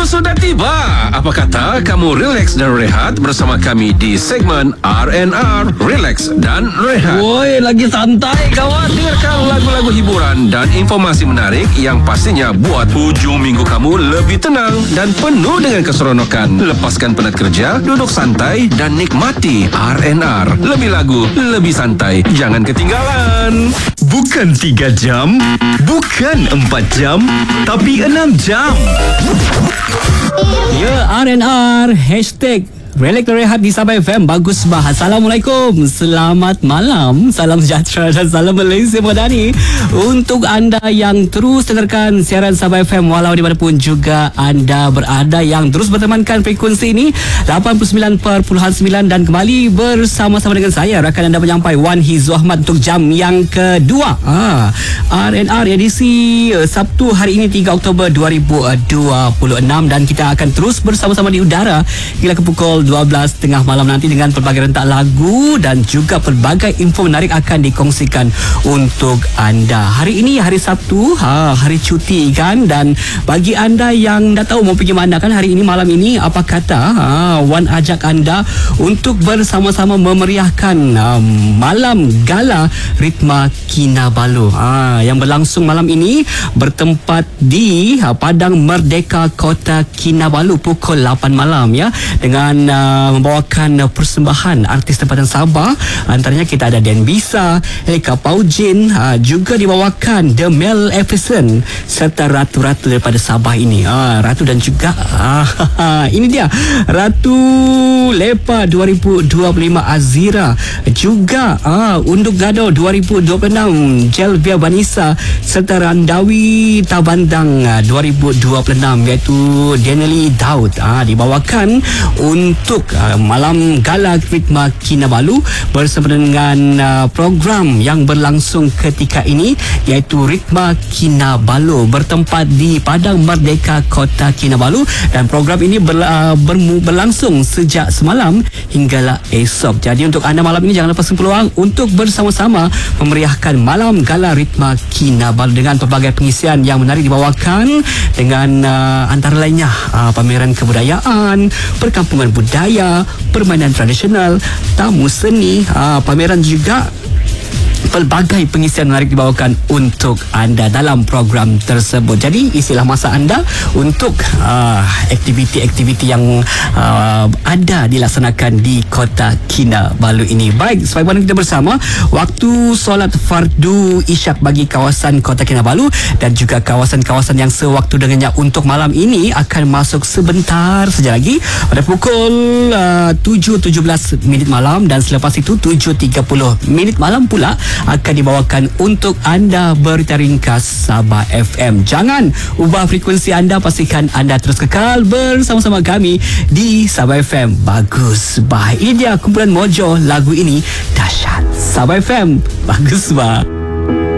sudah tiba. Apa kata kamu relax dan rehat bersama kami di segmen R&R, Relax dan Rehat. Woi, lagi santai kawan. Dengarkan lagu-lagu hiburan dan informasi menarik yang pastinya buat hujung minggu kamu lebih tenang dan penuh dengan keseronokan. Lepaskan penat kerja, duduk santai dan nikmati R&R. Lebih lagu, lebih santai. Jangan ketinggalan. Bukan 3 jam, bukan 4 jam, tapi 6 jam. Ya, R&R Hashtag Relax dan Rehat di Sabah FM. Bagus bah. Assalamualaikum, selamat malam, salam sejahtera dan salam Malaysia Madani untuk anda yang terus dengarkan siaran Sabah FM walau di mana pun juga anda berada, yang terus bertemankan frekuensi ini 89.9 dan kembali bersama-sama dengan saya rakan anda penyampai Wan Hizzu Ahmad untuk jam yang kedua. R&R edisi Sabtu hari ini 3 Oktober 2026 dan kita akan terus bersama-sama di udara hingga ke pukul 12 tengah malam nanti dengan pelbagai rentak lagu dan juga pelbagai info menarik akan dikongsikan untuk anda. Hari ini hari Sabtu, hari cuti kan, dan bagi anda yang dah tahu mau pergi mana kan hari ini malam ini, apa kata Wan ajak anda untuk bersama-sama memeriahkan malam gala Ritma Kinabalu yang berlangsung malam ini bertempat di Padang Merdeka Kota Kinabalu pukul 8 malam ya, dengan membawakan persembahan artis tempatan Sabah. Antaranya kita ada Dan Bisa, Eka Paujin, juga dibawakan The Mel Everson serta ratu-ratu daripada Sabah ini. Ratu dan juga ini dia Ratu Lepa 2025 Azira, juga Unduk Gado 2026 Jelvia Vanessa serta Randawi Tabandang 2026 iaitu Denali Daud. Dibawakan untuk malam gala Ritma Kinabalu bersama dengan program yang berlangsung ketika ini iaitu Ritma Kinabalu bertempat di Padang Merdeka Kota Kinabalu, dan program ini berlangsung sejak semalam hinggalah esok. Jadi untuk anda malam ini jangan lepaskan peluang untuk bersama-sama memeriahkan malam gala Ritma Kinabalu dengan pelbagai pengisian yang menarik dibawakan dengan antara lainnya pameran kebudayaan, perkampungan budaya, permainan tradisional, tamu seni, pameran juga pelbagai pengisian menarik dibawakan untuk anda dalam program tersebut. Jadi isilah masa anda untuk aktiviti-aktiviti yang ada dilaksanakan di Kota Kinabalu ini. Baik, sebagai mana kita bersama, waktu solat fardu isyak bagi kawasan Kota Kinabalu dan juga kawasan-kawasan yang sewaktu dengannya untuk malam ini akan masuk sebentar saja lagi pada pukul 7.17 minit malam, dan selepas itu 7.30 minit malam pula akan dibawakan untuk anda berita ringkas Sabah FM. Jangan ubah frekuensi anda, pastikan anda terus kekal bersama-sama kami di Sabah FM. Bagus bah. Ini dia kumpulan Mojo, lagu ini dahsyat. Sabah FM, bagus bah.